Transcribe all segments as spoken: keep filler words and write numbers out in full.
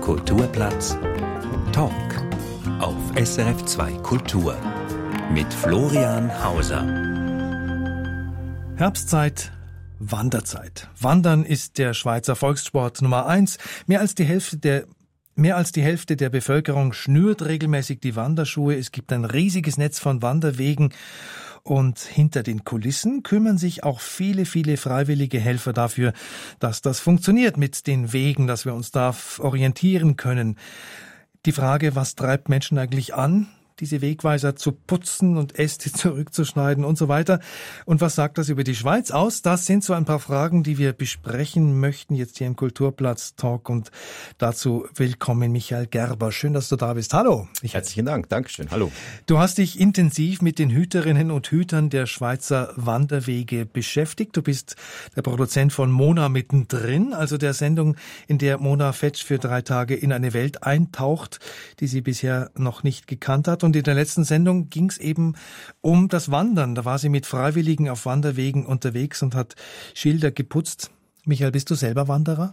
Kulturplatz Talk auf S R F zwei Kultur mit Florian Hauser. Herbstzeit, Wanderzeit. Wandern ist der Schweizer Volkssport Nummer eins. Mehr als die Hälfte der Mehr als die Hälfte der Bevölkerung schnürt regelmäßig die Wanderschuhe. Es gibt ein riesiges Netz von Wanderwegen. Und hinter den Kulissen kümmern sich auch viele, viele freiwillige Helfer dafür, dass das funktioniert mit den Wegen, dass wir uns da orientieren können. Die Frage, was treibt Menschen eigentlich an, diese Wegweiser zu putzen und Äste zurückzuschneiden und so weiter. Und was sagt das über die Schweiz aus? Das sind so ein paar Fragen, die wir besprechen möchten jetzt hier im Kulturplatz Talk. Und dazu willkommen Michael Gerber. Schön, dass du da bist. Hallo. Herzlichen Dank. Dankeschön. Hallo. Du hast dich intensiv mit den Hüterinnen und Hütern der Schweizer Wanderwege beschäftigt. Du bist der Produzent von Mona mittendrin, also der Sendung, in der Mona Fetsch für drei Tage in eine Welt eintaucht, die sie bisher noch nicht gekannt hat. Und in der letzten Sendung ging es eben um das Wandern. Da war sie mit Freiwilligen auf Wanderwegen unterwegs und hat Schilder geputzt. Michael, bist du selber Wanderer?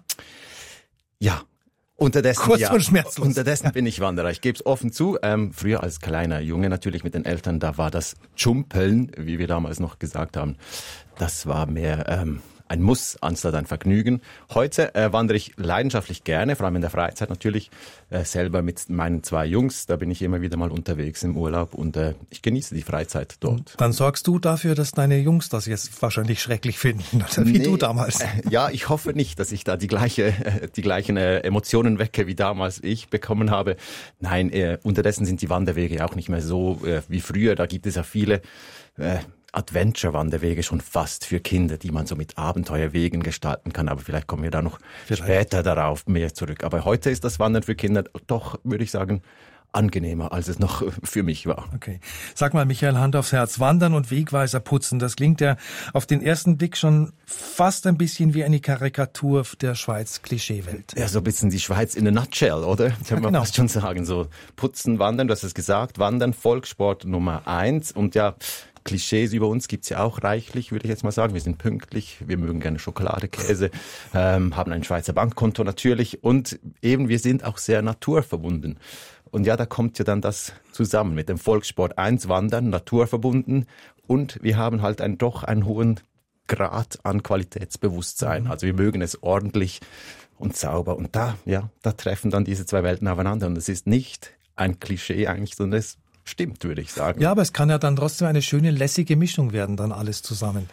Ja. Unterdessen, Kurz ja, und schmerzlos. Unterdessen bin ich Wanderer. Ich gebe es offen zu. Ähm, früher als kleiner Junge natürlich mit den Eltern, da war das Jumpeln, wie wir damals noch gesagt haben, das war mehr ähm, ein Muss anstatt ein Vergnügen. Heute äh, wandere ich leidenschaftlich gerne, vor allem in der Freizeit natürlich, äh, selber mit meinen zwei Jungs. Da bin ich immer wieder mal unterwegs im Urlaub und äh, ich genieße die Freizeit dort. Dann sorgst du dafür, dass deine Jungs das jetzt wahrscheinlich schrecklich finden, oder wie nee, du damals. Äh, ja, ich hoffe nicht, dass ich da die gleiche, äh, die gleichen äh, Emotionen wecke, wie damals ich bekommen habe. Nein, äh, unterdessen sind die Wanderwege auch nicht mehr so äh, wie früher. Da gibt es ja viele äh, Adventure-Wanderwege schon fast für Kinder, die man so mit Abenteuerwegen gestalten kann. Aber vielleicht kommen wir da noch vielleicht später darauf mehr zurück. Aber heute ist das Wandern für Kinder doch, würde ich sagen, angenehmer, als es noch für mich war. Okay. Sag mal, Michael, Hand aufs Herz. Wandern und Wegweiser putzen, das klingt ja auf den ersten Blick schon fast ein bisschen wie eine Karikatur der Schweiz-Klischeewelt. Ja, so ein bisschen die Schweiz in a nutshell, oder? Das kann man ja, genau. fast schon sagen. So putzen, wandern, du hast es gesagt. Wandern, Volkssport Nummer eins. Und ja, Klischees über uns gibt's ja auch reichlich, würde ich jetzt mal sagen. Wir sind pünktlich, wir mögen gerne Schokolade, Käse, ähm, haben ein Schweizer Bankkonto natürlich und eben wir sind auch sehr naturverbunden. Und ja, da kommt ja dann das zusammen mit dem Volkssport eins, Wandern, naturverbunden und wir haben halt einen, doch einen hohen Grad an Qualitätsbewusstsein. Mhm. Also wir mögen es ordentlich und sauber und da, ja, da treffen dann diese zwei Welten aufeinander und es ist nicht ein Klischee eigentlich, sondern es stimmt, würde ich sagen. Ja, aber es kann ja dann trotzdem eine schöne, lässige Mischung werden, dann alles zusammen.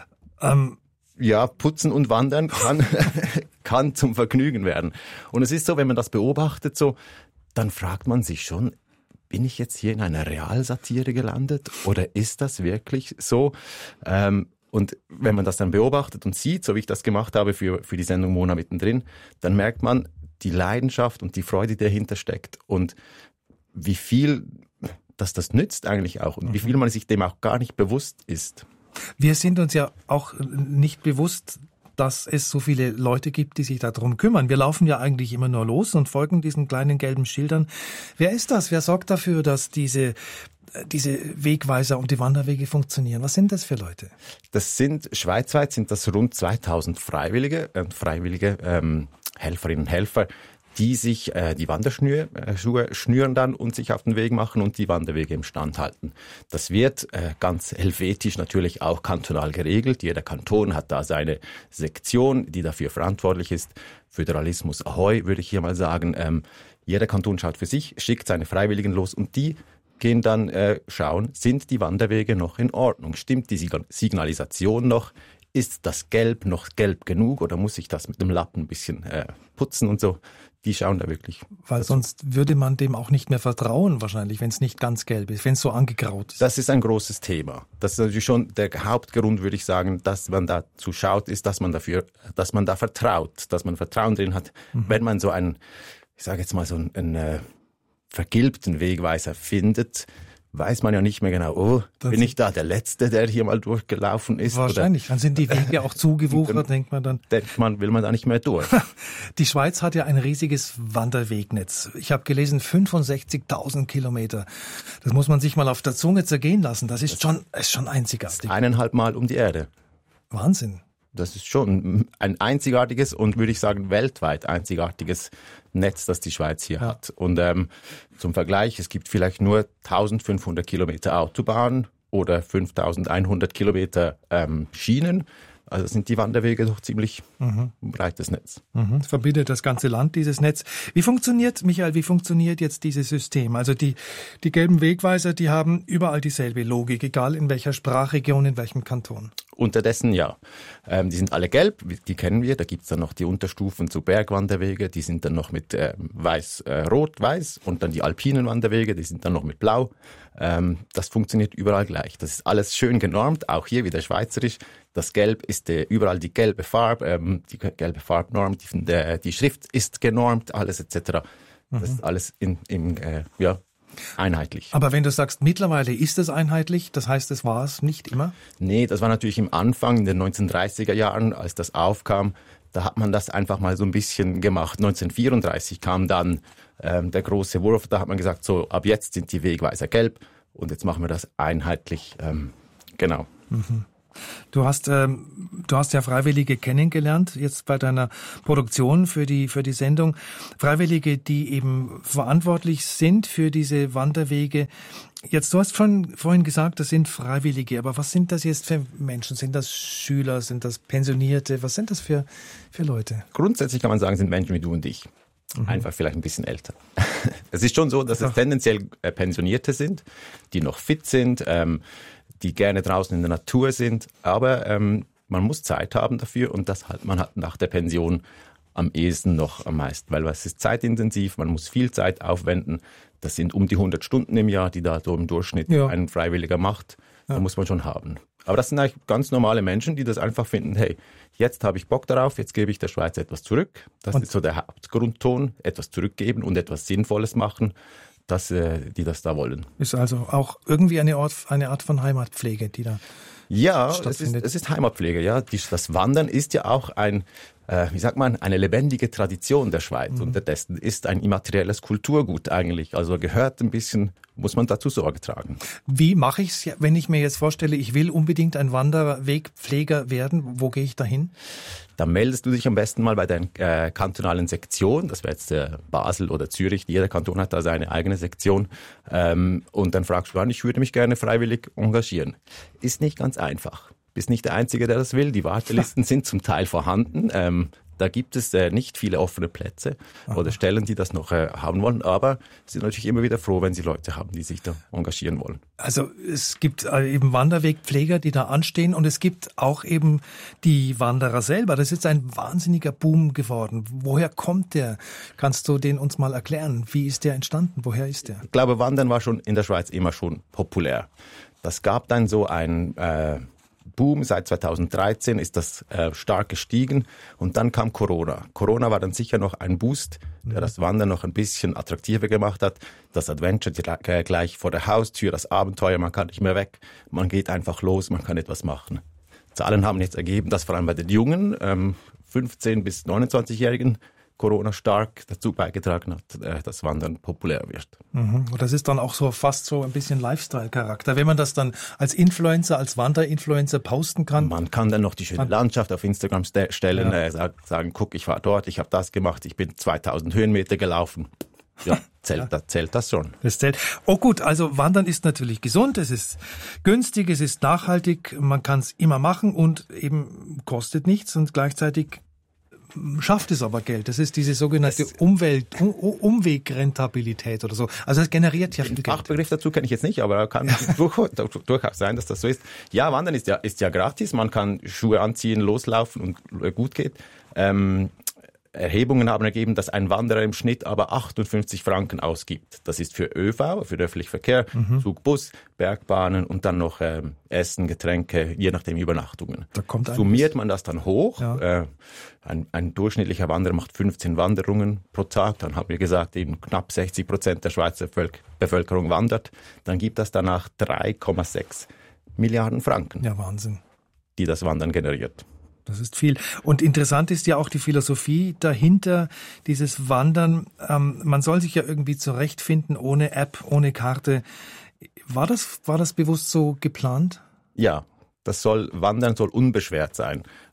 Ähm ja, putzen und wandern kann, kann zum Vergnügen werden. Und es ist so, wenn man das beobachtet, so, dann fragt man sich schon, bin ich jetzt hier in einer Realsatire gelandet oder ist das wirklich so? Ähm, und wenn man das dann beobachtet und sieht, so wie ich das gemacht habe für, für die Sendung Mona mittendrin, dann merkt man die Leidenschaft und die Freude, die dahinter steckt und wie viel dass das nützt eigentlich auch und wie viel man sich dem auch gar nicht bewusst ist. Wir sind uns ja auch nicht bewusst, dass es so viele Leute gibt, die sich darum kümmern. Wir laufen ja eigentlich immer nur los und folgen diesen kleinen gelben Schildern. Wer ist das? Wer sorgt dafür, dass diese diese Wegweiser und die Wanderwege funktionieren? Was sind das für Leute? Das sind, schweizweit sind das rund zweitausend Freiwillige, äh, Freiwillige ähm, Helferinnen und Helfer, die sich äh, die Wanderschuhe äh, Schuhe schnüren dann und sich auf den Weg machen und die Wanderwege im Stand halten. Das wird äh, ganz helvetisch natürlich auch kantonal geregelt. Jeder Kanton hat da seine Sektion, die dafür verantwortlich ist. Föderalismus Ahoi, würde ich hier mal sagen. Ähm, jeder Kanton schaut für sich, schickt seine Freiwilligen los und die gehen dann äh, schauen, sind die Wanderwege noch in Ordnung? Stimmt die Sig- Signalisation noch? Ist das Gelb noch gelb genug oder muss ich das mit dem Lappen ein bisschen äh, putzen und so? Die schauen da wirklich. Weil dazu. Sonst würde man dem auch nicht mehr vertrauen wahrscheinlich, wenn es nicht ganz gelb ist, wenn es so angegraut ist. Das ist ein großes Thema. Das ist natürlich schon der Hauptgrund, würde ich sagen, dass man dazu schaut, ist, dass man dafür, dass man da vertraut, dass man Vertrauen drin hat. Mhm. Wenn man so einen, ich sage jetzt mal so einen, einen äh, vergilbten Wegweiser findet, weiß man ja nicht mehr genau, oh, dann bin ich da der Letzte, der hier mal durchgelaufen ist? Wahrscheinlich, dann sind die Wege auch zugewuchert, denkt man dann. Denkt man, will man da nicht mehr durch. Die Schweiz hat ja ein riesiges Wanderwegnetz. Ich habe gelesen, fünfundsechzigtausend Kilometer. Das muss man sich mal auf der Zunge zergehen lassen. Das ist, das schon, ist schon einzigartig. Eineinhalb Mal um die Erde. Wahnsinn. das ist schon ein einzigartiges und würde ich sagen weltweit einzigartiges Netz, das die Schweiz hier ja. hat. Und ähm, zum Vergleich, es gibt vielleicht nur eintausendfünfhundert Kilometer Autobahn oder fünftausendeinhundert Kilometer ähm, Schienen. Also sind die Wanderwege doch ziemlich mhm. breites Netz. Mhm. Verbindet das ganze Land, dieses Netz. Wie funktioniert, Michael, wie funktioniert jetzt dieses System? Also die, die gelben Wegweiser, die haben überall dieselbe Logik, egal in welcher Sprachregion, in welchem Kanton. Unterdessen ja. Ähm, die sind alle gelb, die kennen wir. Da gibt's dann noch die Unterstufen zu Bergwanderwege, die sind dann noch mit äh, weiß, äh, rot, weiß und dann die alpinen Wanderwege, die sind dann noch mit blau. Ähm, das funktioniert überall gleich. Das ist alles schön genormt, auch hier wieder schweizerisch. Das Gelb ist äh, überall die gelbe Farbe, ähm, die gelbe Farbnorm, die, der, die Schrift ist genormt, alles et cetera. Das mhm. ist alles in, in äh, ja, einheitlich. Aber wenn du sagst, mittlerweile ist es einheitlich, das heißt, es war es nicht immer? Nee, das war natürlich im Anfang, in den neunzehnhundertdreißiger Jahren, als das aufkam, da hat man das einfach mal so ein bisschen gemacht. neunzehnhundertvierunddreißig kam dann ähm, der große Wurf, da hat man gesagt, so ab jetzt sind die Wegweiser gelb und jetzt machen wir das einheitlich, ähm, genau. Mhm. Du hast, ähm, du hast ja Freiwillige kennengelernt, jetzt bei deiner Produktion für die, für die Sendung. Freiwillige, die eben verantwortlich sind für diese Wanderwege. Jetzt, du hast schon vorhin gesagt, das sind Freiwillige, aber was sind das jetzt für Menschen? Sind das Schüler, sind das Pensionierte? Was sind das für, für Leute? Grundsätzlich kann man sagen, sind Menschen wie du und ich. Mhm. Einfach vielleicht ein bisschen älter. Es ist schon so, dass es tendenziell äh, Pensionierte sind, die noch fit sind, ähm, die gerne draußen in der Natur sind, aber ähm, man muss Zeit haben dafür und das hat man hat nach der Pension am ehesten noch am meisten, weil es ist zeitintensiv, man muss viel Zeit aufwenden. Das sind um die hundert Stunden im Jahr, die da so im Durchschnitt ja. ein Freiwilliger macht. Ja. Da muss man schon haben. Aber das sind eigentlich ganz normale Menschen, die das einfach finden, hey, jetzt habe ich Bock darauf, jetzt gebe ich der Schweiz etwas zurück. Das und ist so der Hauptgrundton, etwas zurückgeben und etwas Sinnvolles machen. Dass, äh, die das da wollen. Ist also auch irgendwie eine Art, eine Art von Heimatpflege, die da ja, stattfindet. Ja, es ist Heimatpflege. Ja, die, das Wandern ist ja auch ein, äh, wie sagt man, eine lebendige Tradition der Schweiz. Mhm. Unterdessen ist ein immaterielles Kulturgut eigentlich. Also gehört ein bisschen, muss man dazu Sorge tragen. Wie mache ich es, wenn ich mir jetzt vorstelle, ich will unbedingt ein Wanderwegpfleger werden? Wo gehe ich da hin? Da meldest du dich am besten mal bei der äh, kantonalen Sektion. Das wäre jetzt äh, Basel oder Zürich. Jeder Kanton hat da seine eigene Sektion. Ähm, und dann fragst du an, ich würde mich gerne freiwillig engagieren. Ist nicht ganz einfach. Bist nicht der Einzige, der das will. Die Wartelisten sind zum Teil vorhanden. Ähm, da gibt es äh, nicht viele offene Plätze Aha. oder Stellen, die das noch äh, haben wollen. Aber sie sind natürlich immer wieder froh, wenn sie Leute haben, die sich da engagieren wollen. Also es gibt äh, eben Wanderwegpfleger, die da anstehen. Und es gibt auch eben die Wanderer selber. Das ist ein wahnsinniger Boom geworden. Woher kommt der? Kannst du den uns mal erklären? Wie ist der entstanden? Woher ist der? Ich glaube, Wandern war schon in der Schweiz immer schon populär. Das gab dann so ein Äh, Boom, seit zweitausenddreizehn ist das äh, stark gestiegen und dann kam Corona. Corona war dann sicher noch ein Boost, der das Wandern noch ein bisschen attraktiver gemacht hat. Das Adventure äh, gleich vor der Haustür, das Abenteuer, man kann nicht mehr weg, man geht einfach los, man kann etwas machen. Zahlen haben jetzt ergeben, dass vor allem bei den jungen, ähm, fünfzehn- bis neunundzwanzigjährigen Corona stark dazu beigetragen hat, dass Wandern populär wird. Mhm. Und das ist dann auch so fast so ein bisschen Lifestyle-Charakter. Wenn man das dann als Influencer, als Wanderinfluencer posten kann. Man kann dann noch die schöne Landschaft auf Instagram st- stellen, ja. äh, sagen, guck, ich war dort, ich habe das gemacht, ich bin zweitausend Höhenmeter gelaufen. Ja, zählt, ja. Das, zählt das schon. Das zählt. Oh gut, also Wandern ist natürlich gesund, es ist günstig, es ist nachhaltig, man kann es immer machen und eben kostet nichts und gleichzeitig schafft es aber Geld. Das ist diese sogenannte das Umwelt, um, Umwegrentabilität oder so. Also es generiert ja viel Geld. Den Fachbegriff dazu kenne ich jetzt nicht, aber kann durchaus sein, dass das so ist. Ja, Wandern ist ja, ist ja gratis. Man kann Schuhe anziehen, loslaufen und gut geht. Ähm, Erhebungen haben ergeben, dass ein Wanderer im Schnitt aber achtundfünfzig Franken ausgibt. Das ist für ÖV, für den öffentlichen Verkehr, mhm. Zug, Bus, Bergbahnen und dann noch ähm, Essen, Getränke, je nachdem Übernachtungen. Da kommt Summiert man das dann hoch. Ja. Äh, ein, ein durchschnittlicher Wanderer macht fünfzehn Wanderungen pro Tag. Dann haben wir gesagt, eben knapp sechzig Prozent der Schweizer Bevölkerung wandert. Dann gibt das danach drei Komma sechs Milliarden Franken. Ja, Wahnsinn. Die das Wandern generiert. Das ist viel. Und interessant ist ja auch die Philosophie dahinter, dieses Wandern. Ähm, man soll sich ja irgendwie zurechtfinden, ohne App, ohne Karte. War das, war das bewusst so geplant? Ja, das soll, Wandern soll unbeschwert sein.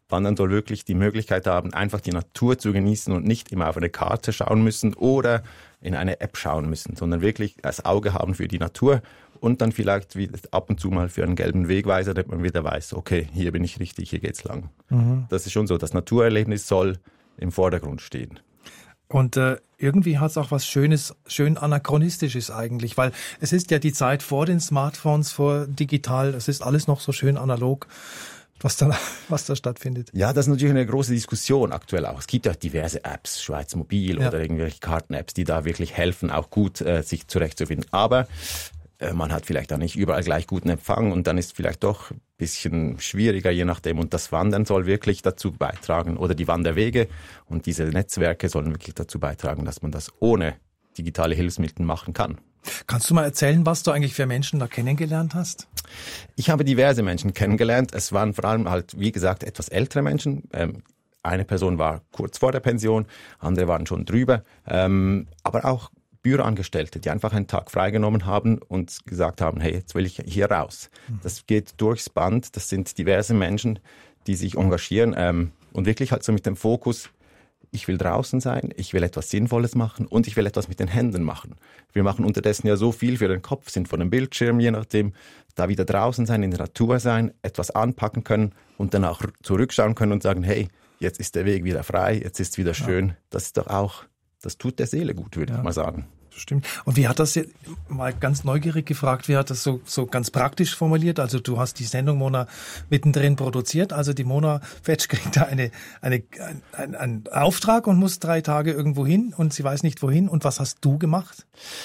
Wandern soll wirklich die Möglichkeit haben, einfach die Natur zu genießen und nicht immer auf eine Karte schauen müssen oder in eine App schauen müssen, sondern wirklich das Auge haben für die Natur und dann vielleicht ab und zu mal für einen gelben Wegweiser, damit man wieder weiß, okay, hier bin ich richtig, hier geht's lang. Mhm. Das ist schon so, das Naturerlebnis soll im Vordergrund stehen. Und äh, irgendwie hat es auch was Schönes, schön Anachronistisches eigentlich, weil es ist ja die Zeit vor den Smartphones, vor digital, es ist alles noch so schön analog, was da, was da stattfindet. Ja, das ist natürlich eine große Diskussion aktuell auch. Es gibt ja diverse Apps, Schweiz Mobil ja. oder irgendwelche Karten-Apps, die da wirklich helfen, auch gut äh, sich zurechtzufinden. Aber äh, man hat vielleicht auch nicht überall gleich guten Empfang und dann ist es vielleicht doch ein bisschen schwieriger, je nachdem. Und das Wandern soll wirklich dazu beitragen, oder die Wanderwege und diese Netzwerke sollen wirklich dazu beitragen, dass man das ohne digitale Hilfsmittel machen kann. Kannst du mal erzählen, was du eigentlich für Menschen da kennengelernt hast? Ich habe diverse Menschen kennengelernt. Es waren vor allem halt, wie gesagt, etwas ältere Menschen. Ähm, eine Person war kurz vor der Pension, andere waren schon drüber. Ähm, aber auch Büroangestellte, die einfach einen Tag freigenommen haben und gesagt haben, hey, jetzt will ich hier raus. Mhm. Das geht durchs Band. Das sind diverse Menschen, die sich engagieren ähm, und wirklich halt so mit dem Fokus, ich will draußen sein, ich will etwas Sinnvolles machen und ich will etwas mit den Händen machen. Wir machen unterdessen ja so viel für den Kopf, sind vor dem Bildschirm, je nachdem, da wieder draußen sein, in der Natur sein, etwas anpacken können und dann auch zurückschauen können und sagen, hey, jetzt ist der Weg wieder frei, jetzt ist es wieder schön. Ja. Das ist doch auch, das tut der Seele gut, würde ja. ich mal sagen. Stimmt. Und wie hat das jetzt, mal ganz neugierig gefragt, wie hat das so, so ganz praktisch formuliert? Also du hast die Sendung Mona mittendrin produziert, also die Mona Fetsch kriegt da eine, eine, ein, einen Auftrag und muss drei Tage irgendwo hin und sie weiß nicht wohin. Und was hast du gemacht?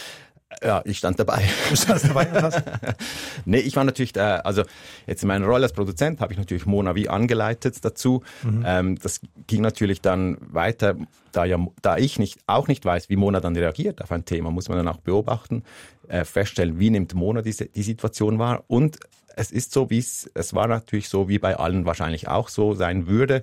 Ja, ich stand dabei. Du standst dabei und hast? Nee, ich war natürlich, äh, also jetzt in meiner Rolle als Produzent habe ich natürlich Mona wie angeleitet dazu. Mhm. Ähm, das ging natürlich dann weiter, da ja, da ich nicht, auch nicht weiß, wie Mona dann reagiert auf ein Thema, muss man dann auch beobachten, äh, feststellen, wie nimmt Mona diese, die Situation wahr. Und es ist so, wie es, es war natürlich so, wie bei allen wahrscheinlich auch so sein würde.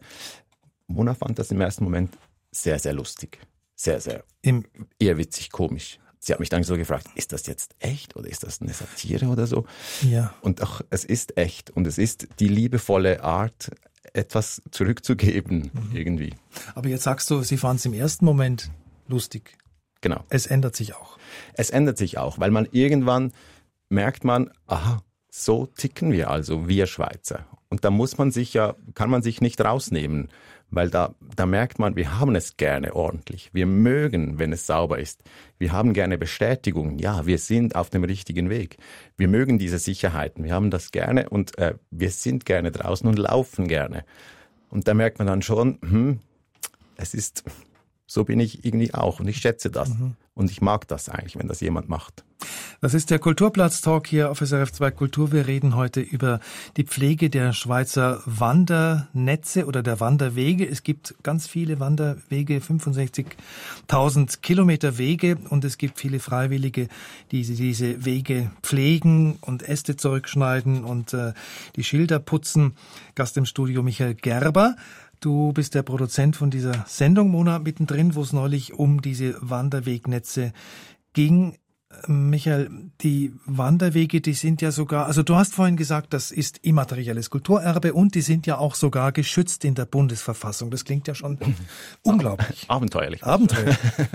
Mona fand das im ersten Moment sehr, sehr lustig. Sehr, sehr, Im, eher witzig, komisch. Sie hat mich dann so gefragt, ist das jetzt echt oder ist das eine Satire oder so? Ja. Und ach, es ist echt und es ist die liebevolle Art, etwas zurückzugeben mhm. irgendwie. Aber jetzt sagst du, Sie fanden es im ersten Moment lustig. Genau. Es ändert sich auch. Es ändert sich auch, weil man irgendwann merkt man, aha, so ticken wir also, wir Schweizer. Und da muss man sich ja, kann man sich nicht rausnehmen, weil da, da merkt man, wir haben es gerne ordentlich. Wir mögen, wenn es sauber ist. Wir haben gerne Bestätigung. Ja, wir sind auf dem richtigen Weg. Wir mögen diese Sicherheiten. Wir haben das gerne und äh, wir sind gerne draußen und laufen gerne. Und da merkt man dann schon, hm, es ist, so bin ich irgendwie auch und ich schätze das. Mhm. Und ich mag das eigentlich, wenn das jemand macht. Das ist der Kulturplatz-Talk hier auf S R F zwei Kultur. Wir reden heute über die Pflege der Schweizer Wandernetze oder der Wanderwege. Es gibt ganz viele Wanderwege, fünfundsechzigtausend Kilometer Wege und es gibt viele Freiwillige, die diese Wege pflegen und Äste zurückschneiden und äh, die Schilder putzen. Gast im Studio Michael Gerber. Du bist der Produzent von dieser Sendung, Mona, mittendrin, wo es neulich um diese Wanderwegnetze ging. Michael, die Wanderwege, die sind ja sogar, also du hast vorhin gesagt, das ist immaterielles Kulturerbe und die sind ja auch sogar geschützt in der Bundesverfassung. Das klingt ja schon unglaublich. Abenteuerlich. Abenteuerlich.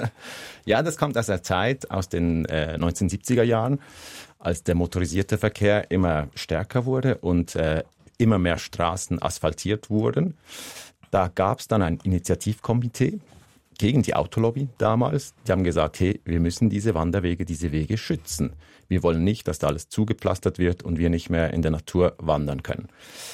Ja, das kommt aus der Zeit, aus den äh, neunzehnhundertsiebziger Jahren, als der motorisierte Verkehr immer stärker wurde und äh, immer mehr Straßen asphaltiert wurden. Da gab es dann ein Initiativkomitee gegen die Autolobby damals. Die haben gesagt, hey, wir müssen diese Wanderwege, diese Wege schützen. Wir wollen nicht, dass da alles zugepflastert wird und wir nicht mehr in der Natur wandern können.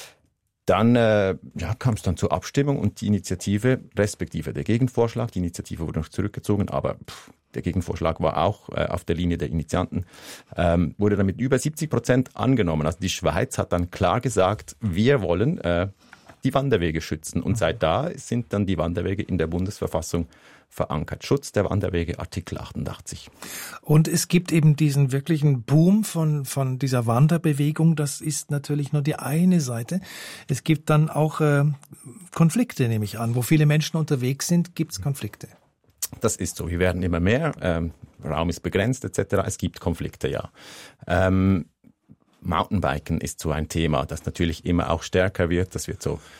Dann äh, ja, kam es dann zur Abstimmung und die Initiative, respektive der Gegenvorschlag, die Initiative wurde noch zurückgezogen, aber pff, der Gegenvorschlag war auch äh, auf der Linie der Initianten, ähm, wurde dann mit über siebzig Prozent angenommen. Also die Schweiz hat dann klar gesagt, wir wollen äh, die Wanderwege schützen. Und seit da sind dann die Wanderwege in der Bundesverfassung verankert. Schutz der Wanderwege, Artikel achtundachtzig. Und es gibt eben diesen wirklichen Boom von, von dieser Wanderbewegung. Das ist natürlich nur die eine Seite. Es gibt dann auch äh, Konflikte, nehme ich an. Wo viele Menschen unterwegs sind, gibt es Konflikte. Das ist so. Wir werden immer mehr. Ähm, Raum ist begrenzt et cetera. Es gibt Konflikte, ja. Ähm, Mountainbiken ist so ein Thema, das natürlich immer auch stärker wird. Das wird so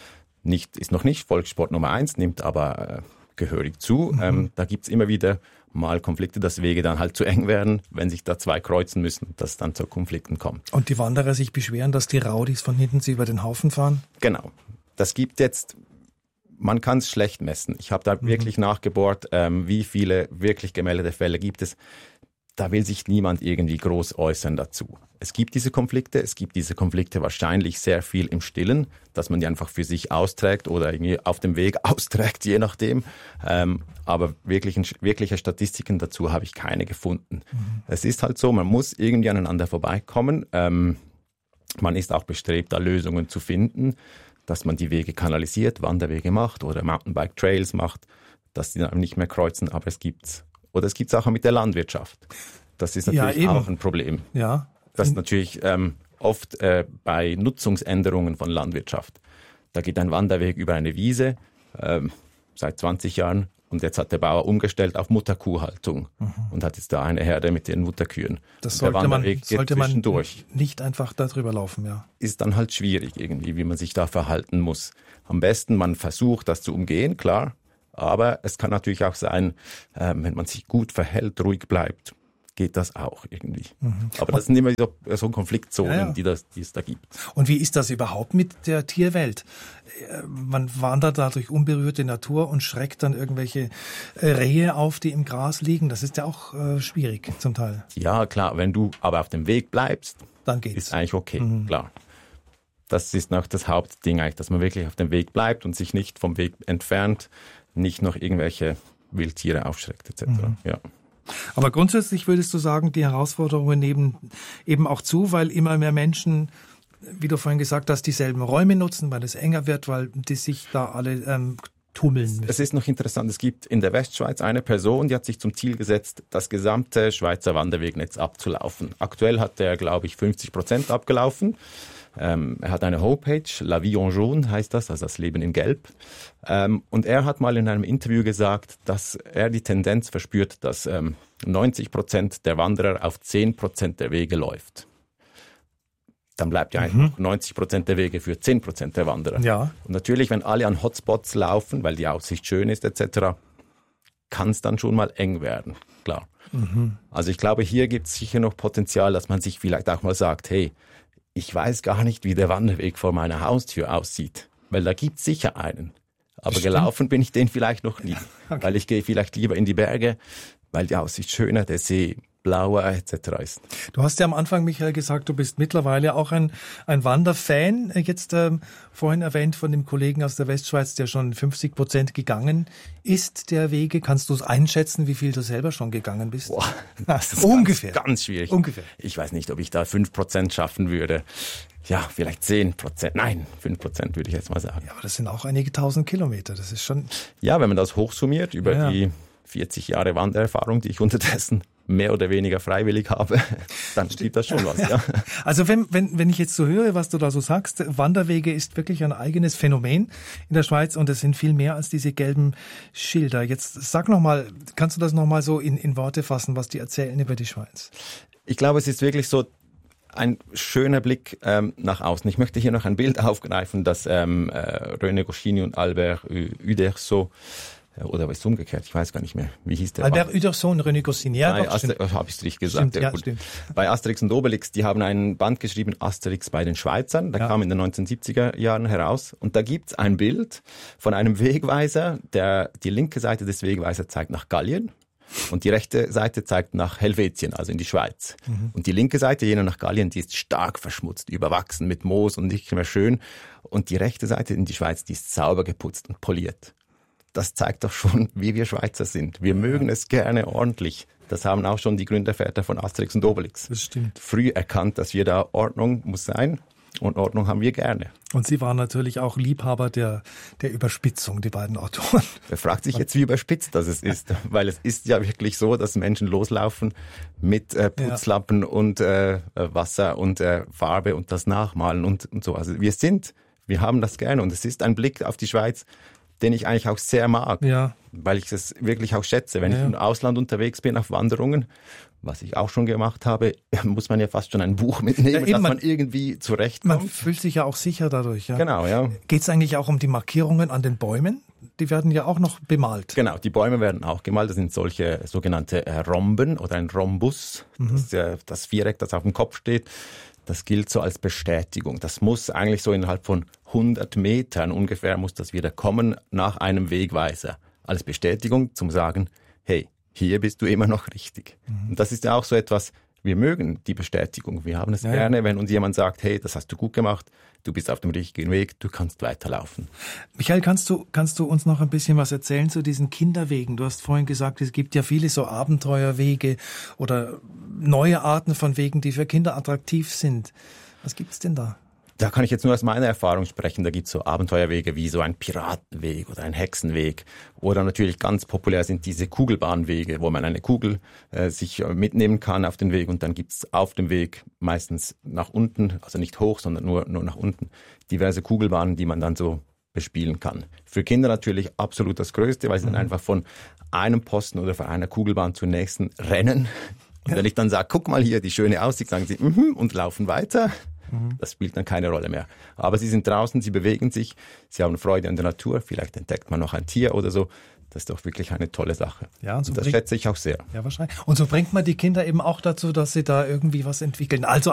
nicht, ist noch nicht Volkssport Nummer eins, nimmt aber äh, gehörig zu. Mhm. Ähm, da gibt's immer wieder mal Konflikte, dass Wege dann halt zu eng werden, wenn sich da zwei kreuzen müssen, dass es dann zu Konflikten kommt. Und die Wanderer sich beschweren, dass die Raudis von hinten sie über den Haufen fahren? Genau. Das gibt jetzt, man kann es schlecht messen. Ich habe da mhm. wirklich nachgebohrt, ähm, wie viele wirklich gemeldete Fälle gibt es. Da will sich niemand irgendwie groß äußern dazu. Es gibt diese Konflikte, es gibt diese Konflikte wahrscheinlich sehr viel im Stillen, dass man die einfach für sich austrägt oder irgendwie auf dem Weg austrägt, je nachdem. Ähm, aber wirklich, wirkliche Statistiken dazu habe ich keine gefunden. Mhm. Es ist halt so, man muss irgendwie aneinander vorbeikommen. Ähm, man ist auch bestrebt, da Lösungen zu finden, dass man die Wege kanalisiert, Wanderwege macht oder Mountainbike-Trails macht, dass die dann nicht mehr kreuzen, aber es gibt's. Oder es gibt Sachen mit der Landwirtschaft. Das ist natürlich ja, auch ein Problem. Ja. Das ist natürlich ähm, oft äh, bei Nutzungsänderungen von Landwirtschaft. Da geht ein Wanderweg über eine Wiese ähm, seit zwanzig Jahren und jetzt hat der Bauer umgestellt auf Mutterkuhhaltung mhm. und hat jetzt da eine Herde mit den Mutterkühen. Das sollte man, sollte man nicht einfach da drüber laufen, ja. Ist dann halt schwierig irgendwie, wie man sich da verhalten muss. Am besten, man versucht, das zu umgehen, klar. Aber es kann natürlich auch sein, ähm, wenn man sich gut verhält, ruhig bleibt, geht das auch irgendwie. Mhm. Aber das sind immer so, so Konfliktzonen, ja, ja. Die, das, die es da gibt. Und wie ist das überhaupt mit der Tierwelt? Man wandert da durch unberührte Natur und schreckt dann irgendwelche Rehe auf, die im Gras liegen. Das ist ja auch äh, schwierig zum Teil. Ja, klar. Wenn du aber auf dem Weg bleibst, dann geht's. Ist eigentlich okay, mhm. klar. Das ist noch das Hauptding eigentlich, dass man wirklich auf dem Weg bleibt und sich nicht vom Weg entfernt, nicht noch irgendwelche Wildtiere aufschreckt et cetera. Mhm. Ja. Aber grundsätzlich würdest du sagen, die Herausforderungen nehmen eben auch zu, weil immer mehr Menschen, wie du vorhin gesagt hast, dieselben Räume nutzen, weil es enger wird, weil die sich da alle ähm, tummeln müssen. Es ist noch interessant, es gibt in der Westschweiz eine Person, die hat sich zum Ziel gesetzt, das gesamte Schweizer Wanderwegnetz abzulaufen. Aktuell hat er, glaube ich, fünfzig Prozent abgelaufen. Ähm, er hat eine Homepage, La Vie en Jaune heißt das, also das Leben in Gelb. Ähm, und er hat mal in einem Interview gesagt, dass er die Tendenz verspürt, dass ähm, neunzig Prozent der Wanderer auf zehn Prozent der Wege läuft. Dann bleibt ja mhm. neunzig Prozent der Wege für zehn Prozent der Wanderer. Ja. Und natürlich, wenn alle an Hotspots laufen, weil die Aussicht schön ist et cetera, kann es dann schon mal eng werden, klar. Mhm. Also ich glaube, hier gibt es sicher noch Potenzial, dass man sich vielleicht auch mal sagt, hey, ich weiß gar nicht, wie der Wanderweg vor meiner Haustür aussieht, weil da gibt es sicher einen. Aber Stimmt. gelaufen bin ich den vielleicht noch nie, okay. weil ich gehe vielleicht lieber in die Berge, weil die Aussicht schöner, der See blauer et cetera ist. Du hast ja am Anfang, Michael, gesagt, du bist mittlerweile auch ein, ein Wanderfan. Jetzt ähm, vorhin erwähnt von dem Kollegen aus der Westschweiz, der schon fünfzig Prozent gegangen ist der Wege. Kannst du es einschätzen, wie viel du selber schon gegangen bist? Boah, das ist ungefähr. Ganz, ganz schwierig. Ungefähr. Ich weiß nicht, ob ich da fünf Prozent schaffen würde. Ja, vielleicht zehn Prozent. Nein, fünf Prozent würde ich jetzt mal sagen. Ja, aber das sind auch einige tausend Kilometer. Das ist schon... Ja, wenn man das hochsummiert über ja. die vierzig Jahre Wandererfahrung, die ich unterdessen mehr oder weniger freiwillig habe, dann steht das schon was. Ja. Also wenn, wenn, wenn ich jetzt so höre, was du da so sagst, Wanderwege ist wirklich ein eigenes Phänomen in der Schweiz und es sind viel mehr als diese gelben Schilder. Jetzt sag nochmal, kannst du das nochmal so in, in Worte fassen, was die erzählen über die Schweiz? Ich glaube, es ist wirklich so ein schöner Blick ähm, nach außen. Ich möchte hier noch ein Bild aufgreifen, das ähm, äh, René Goscinny und Albert Uderzo oder was ist umgekehrt? Ich weiß gar nicht mehr. Wie hieß der? Albert Uderzo und René Goscinny. Ja, Nein, Aster- habe ich es richtig gesagt. Stimmt, ja, stimmt. Bei Asterix und Obelix, die haben ein Band geschrieben, Asterix bei den Schweizern. Der ja. kam in den neunzehnhundertsiebziger Jahren heraus. Und da gibt's ein Bild von einem Wegweiser, der die linke Seite des Wegweisers zeigt nach Gallien. Und die rechte Seite zeigt nach Helvetien, also in die Schweiz. Mhm. Und die linke Seite, jene nach Gallien, die ist stark verschmutzt, überwachsen mit Moos und nicht mehr schön. Und die rechte Seite in die Schweiz, die ist sauber geputzt und poliert. Das zeigt doch schon, wie wir Schweizer sind. Wir mögen es gerne ordentlich. Das haben auch schon die Gründerväter von Asterix und Obelix. Das stimmt. Früh erkannt, dass wir da Ordnung muss sein. Und Ordnung haben wir gerne. Und Sie waren natürlich auch Liebhaber der, der Überspitzung, die beiden Autoren. Wer fragt sich jetzt, wie überspitzt das es ist? Weil es ist ja wirklich so, dass Menschen loslaufen mit äh, Putzlappen ja. und äh, Wasser und äh, Farbe und das Nachmalen und, und so. Also wir sind, wir haben das gerne. Und es ist ein Blick auf die Schweiz, den ich eigentlich auch sehr mag, Ja. weil ich es wirklich auch schätze. Wenn Ja. ich im Ausland unterwegs bin auf Wanderungen, was ich auch schon gemacht habe, muss man ja fast schon ein Buch mitnehmen, Ja, eben, dass man, man- irgendwie Man zurechtkommt. fühlt sich ja auch sicher dadurch. Ja. Genau, ja. Geht es eigentlich auch um die Markierungen an den Bäumen? Die werden ja auch noch bemalt. Genau, die Bäume werden auch gemalt. Das sind solche sogenannte äh, Rhomben oder ein Rhombus. Mhm. Das, äh, das Viereck, das auf dem Kopf steht, das gilt so als Bestätigung. Das muss eigentlich so innerhalb von hundert Metern ungefähr muss das wieder kommen nach einem Wegweiser. Als Bestätigung zum Sagen, hey, hier bist du immer noch richtig. Mhm. Und das ist ja auch so etwas, wir mögen die Bestätigung. Wir haben es Ja, ja. gerne, wenn uns jemand sagt, hey, das hast du gut gemacht, du bist auf dem richtigen Weg, du kannst weiterlaufen. Michael, kannst du, kannst du uns noch ein bisschen was erzählen zu diesen Kinderwegen? Du hast vorhin gesagt, es gibt ja viele so Abenteuerwege oder neue Arten von Wegen, die für Kinder attraktiv sind. Was gibt's denn da? Da kann ich jetzt nur aus meiner Erfahrung sprechen. Da gibt es so Abenteuerwege wie so ein Piratenweg oder ein Hexenweg. Oder natürlich ganz populär sind diese Kugelbahnwege, wo man eine Kugel äh, sich äh, mitnehmen kann auf den Weg. Und dann gibt es auf dem Weg meistens nach unten, also nicht hoch, sondern nur, nur nach unten, diverse Kugelbahnen, die man dann so bespielen kann. Für Kinder natürlich absolut das Größte, weil sie dann einfach von einem Posten oder von einer Kugelbahn zur nächsten rennen. Und wenn ich dann sage, guck mal hier, die schöne Aussicht, sagen sie, mhm, und laufen weiter. Das spielt dann keine Rolle mehr. Aber sie sind draußen, sie bewegen sich, sie haben Freude an der Natur, vielleicht entdeckt man noch ein Tier oder so. Das ist doch wirklich eine tolle Sache. Ja, und so und das bringt- schätze ich auch sehr. Ja, wahrscheinlich. Und so bringt man die Kinder eben auch dazu, dass sie da irgendwie was entwickeln. Also